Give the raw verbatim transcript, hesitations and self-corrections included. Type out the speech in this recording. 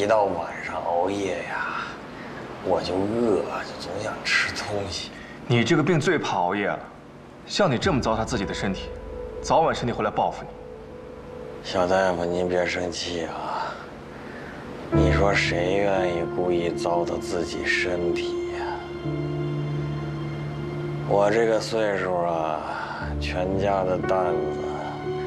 一到晚上熬夜呀，我就饿，就总想吃东西。 你这个病最怕熬夜了，像你这么糟蹋自己的身体，早晚身体会来报复你。 小大夫，您别生气啊。你说谁愿意故意糟蹋自己身体呀？我这个岁数啊，全家的担子